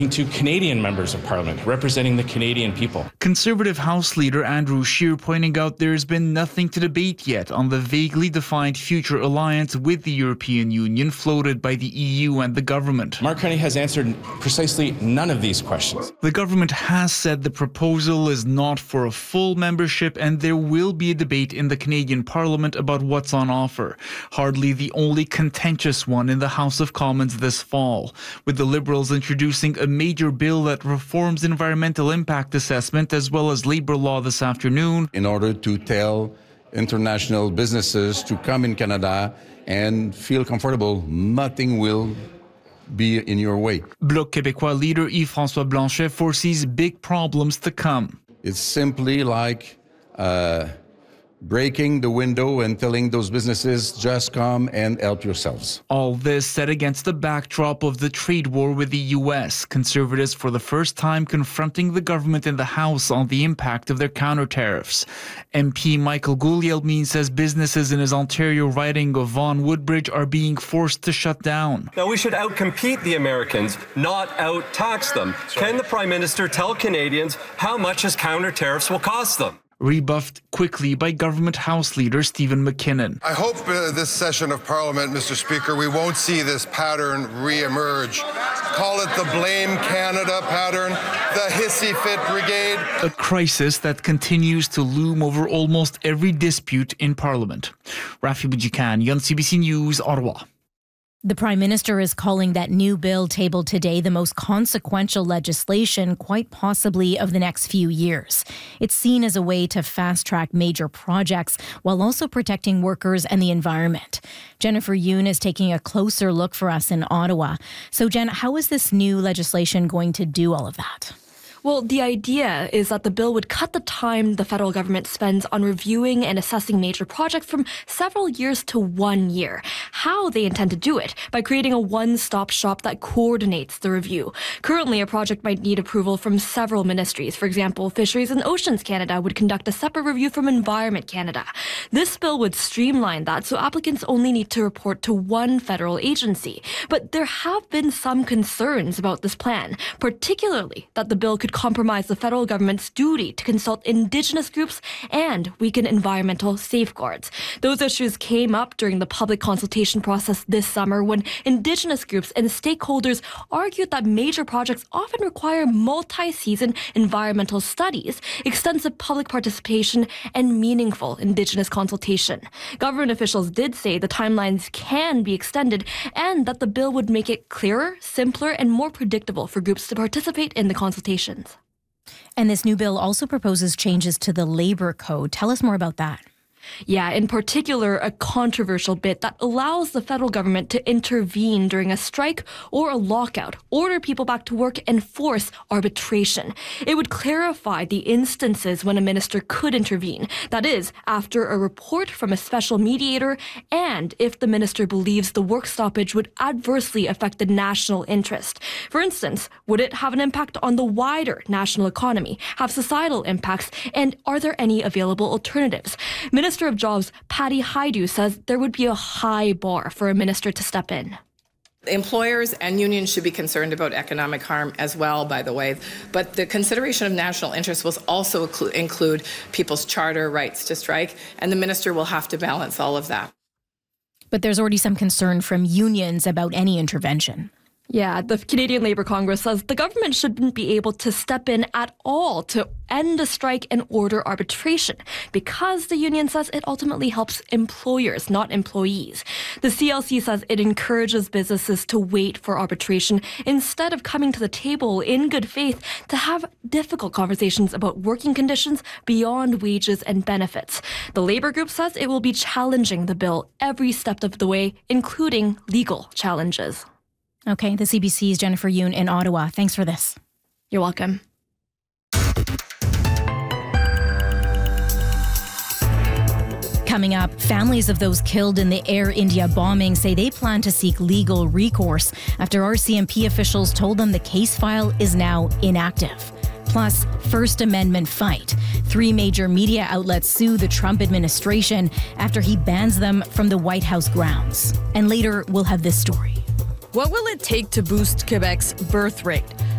to Canadian members of Parliament representing the Canadian people. Conservative House Leader Andrew Scheer pointing out there's been nothing to debate yet on the vaguely defined future alliance with the European Union floated by the EU and the government. Mark Carney has answered precisely none of these questions. The government has said the proposal is not for a full membership and there will be a debate in the Canadian Parliament about what's on offer. Hardly the only contentious one in the House of Commons this fall, with the Liberals introducing a major bill that reforms environmental impact assessment as well as labour law this afternoon. In order to tell international businesses to come in Canada and feel comfortable, nothing will be in your way. Bloc Québécois leader Yves-François Blanchet foresees big problems to come. It's simply like breaking the window and telling those businesses, just come and help yourselves. All this set against the backdrop of the trade war with the U.S. Conservatives for the first time confronting the government in the House on the impact of their counter-tariffs. MP Michael Guglielmin says businesses in his Ontario riding of Vaughan Woodbridge are being forced to shut down. Now, we should outcompete the Americans, not out-tax them. Can the Prime Minister tell Canadians how much his counter-tariffs will cost them? Rebuffed quickly by Government House Leader Stephen McKinnon. I hope this session of Parliament, Mr. Speaker, we won't see this pattern re-emerge. Call it the Blame Canada pattern, the hissy fit brigade. A crisis that continues to loom over almost every dispute in Parliament. Rafi Boudjikane, CBC News, Ottawa. The Prime Minister is calling that new bill tabled today the most consequential legislation, quite possibly, of the next few years. It's seen as a way to fast-track major projects while also protecting workers and the environment. Jennifer Yoon is taking a closer look for us in Ottawa. So, Jen, how is this new legislation going to do all of that? Well, the idea is that the bill would cut the time the federal government spends on reviewing and assessing major projects from several years to 1 year. How they intend to do it? By creating a one-stop shop that coordinates the review. Currently, a project might need approval from several ministries. For example, Fisheries and Oceans Canada would conduct a separate review from Environment Canada. This bill would streamline that so applicants only need to report to one federal agency. But there have been some concerns about this plan, particularly that the bill could compromise the federal government's duty to consult Indigenous groups and weaken environmental safeguards. Those issues came up during the public consultation process this summer when Indigenous groups and stakeholders argued that major projects often require multi-season environmental studies, extensive public participation, and meaningful Indigenous consultation. Government officials did say the timelines can be extended and that the bill would make it clearer, simpler, and more predictable for groups to participate in the consultation. And this new bill also proposes changes to the Labour Code. Tell us more about that. Yeah, in particular, a controversial bit that allows the federal government to intervene during a strike or a lockout, order people back to work, and force arbitration. It would clarify the instances when a minister could intervene. That is, after a report from a special mediator and if the minister believes the work stoppage would adversely affect the national interest. For instance, would it have an impact on the wider national economy, have societal impacts, and are there any available alternatives? Minister of Jobs Patty Hajdu says there would be a high bar for a minister to step in. Employers and unions should be concerned about economic harm as well, by the way. But the consideration of national interest will also include people's charter rights to strike, and the minister will have to balance all of that. But there's already some concern from unions about any intervention. Yeah, the Canadian Labour Congress says the government shouldn't be able to step in at all to end a strike and order arbitration because the union says it ultimately helps employers, not employees. The CLC says it encourages businesses to wait for arbitration instead of coming to the table in good faith to have difficult conversations about working conditions beyond wages and benefits. The Labour group says it will be challenging the bill every step of the way, including legal challenges. Okay, the CBC's Jennifer Yoon in Ottawa. Thanks for this. You're welcome. Coming up, families of those killed in the Air India bombing say they plan to seek legal recourse after RCMP officials told them the case file is now inactive. Plus, First Amendment fight. 3 major media outlets sue the Trump administration after he bans them from the White House grounds. And later, we'll have this story. What will it take to boost Quebec's birth rate?